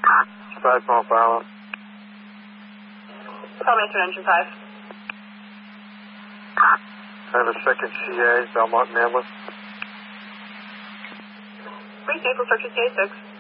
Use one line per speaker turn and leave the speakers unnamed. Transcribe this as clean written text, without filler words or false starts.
5 Mile Bravo.
Mason Engine 5.
I have a second CA, Belmont Manless.
Brief vehicle searches CA6.